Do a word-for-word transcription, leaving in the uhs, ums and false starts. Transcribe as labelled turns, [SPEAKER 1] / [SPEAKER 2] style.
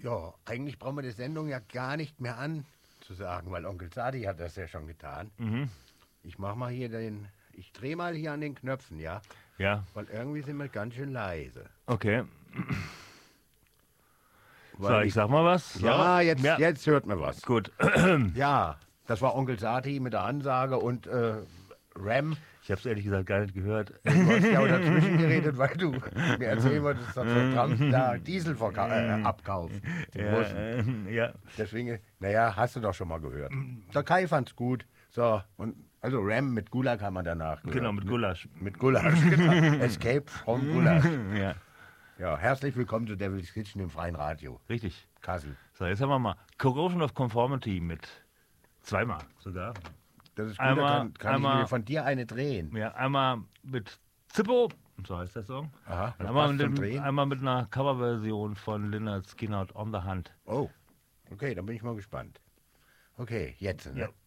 [SPEAKER 1] Ja, eigentlich brauchen wir die Sendung ja gar nicht mehr anzusagen, weil Onkel Sadi hat das ja schon getan.
[SPEAKER 2] Mhm.
[SPEAKER 1] Ich mach mal hier den, ich drehe mal hier an den Knöpfen, ja?
[SPEAKER 2] Ja,
[SPEAKER 1] Weil irgendwie sind wir ganz schön leise.
[SPEAKER 2] okay. So,
[SPEAKER 1] Weil
[SPEAKER 2] ich sag mal was. So.
[SPEAKER 1] Ja, jetzt,
[SPEAKER 2] Ja.
[SPEAKER 1] jetzt hört man was.
[SPEAKER 2] Gut.
[SPEAKER 1] Ja, das war Onkel Sati mit der Ansage und äh, Ram.
[SPEAKER 2] Ich habe es ehrlich gesagt gar nicht gehört.
[SPEAKER 1] Du hast ja auch dazwischen geredet, weil du mir erzählen wolltest, dass der Trump da Diesel verka- äh, abkauft. Die
[SPEAKER 2] Ja,
[SPEAKER 1] Russen.
[SPEAKER 2] äh, ja.
[SPEAKER 1] Deswegen, naja, hast du doch schon mal gehört. Der Kai fand's gut. So, und also Ram mit Gulasch haben wir danach gehört.
[SPEAKER 2] Genau, mit Gulasch.
[SPEAKER 1] Mit Gulasch, genau. Escape from Gulasch.
[SPEAKER 2] Ja,
[SPEAKER 1] Ja, herzlich willkommen zu Devil's Kitchen im freien Radio.
[SPEAKER 2] richtig.
[SPEAKER 1] Kassel.
[SPEAKER 2] So, jetzt haben wir mal Corrosion of Conformity mit zweimal sogar.
[SPEAKER 1] Das ist gut,
[SPEAKER 2] Einmal-
[SPEAKER 1] da kann, kann
[SPEAKER 2] einmal-
[SPEAKER 1] ich mir von dir eine drehen.
[SPEAKER 2] Ja, einmal mit Zippo, so heißt der Song.
[SPEAKER 1] Aha,
[SPEAKER 2] Und
[SPEAKER 1] das
[SPEAKER 2] einmal
[SPEAKER 1] passt
[SPEAKER 2] mit,
[SPEAKER 1] zum
[SPEAKER 2] dem,
[SPEAKER 1] Drehen.
[SPEAKER 2] einmal mit einer Coverversion von Lynyrd Skynyrd On The Hunt.
[SPEAKER 1] Oh, okay, dann bin ich mal gespannt. Okay, jetzt. Ne?
[SPEAKER 2] Ja.